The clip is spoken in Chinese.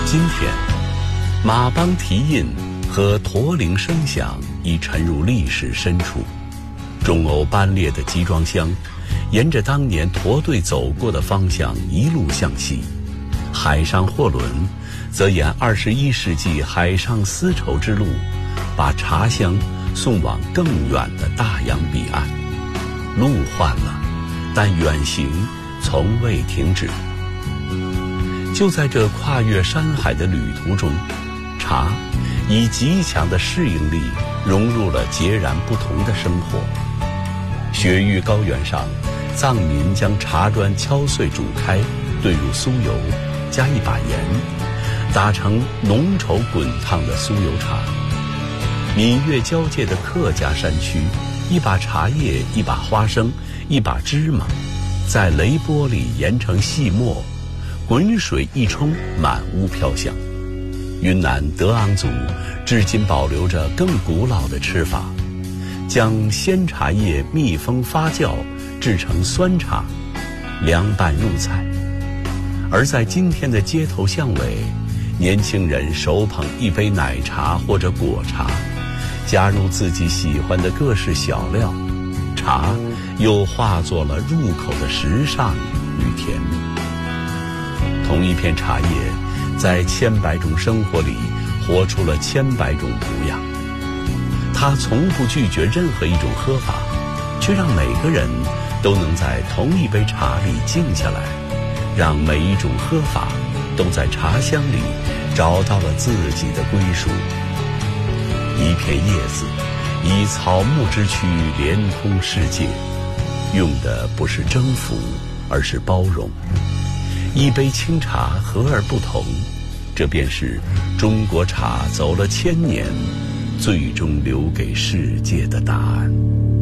今天，马帮蹄印和驼铃声响已沉入历史深处。中欧班列的集装箱，沿着当年驼队走过的方向一路向西，海上货轮则沿21世纪海上丝绸之路，把茶香送往更远的大洋彼岸。路换了，但远行从未停止。就在这跨越山海的旅途中，茶以极强的适应力融入了截然不同的生活。雪域高原上，藏民将茶砖敲碎煮开，兑入酥油，加一把盐，打成浓稠滚烫的酥油茶。闽粤交界的客家山区，一把茶叶，一把花生，一把芝麻，在雷波里研成细末，滚水一冲，满屋飘香。云南德昂族至今保留着更古老的吃法，将鲜茶叶密封发酵，制成酸茶，凉拌入菜。而在今天的街头巷尾，年轻人手捧一杯奶茶或者果茶，加入自己喜欢的各式小料，茶又化作了入口的时尚与甜蜜。同一片茶叶，在千百种生活里活出了千百种模样。它从不拒绝任何一种喝法，却让每个人都能在同一杯茶里静下来，让每一种喝法都在茶香里找到了自己的归属。一片叶子，以草木之躯连通世界，用的不是征服，而是包容。一杯清茶和而不同，这便是中国茶走了1000年，最终留给世界的答案。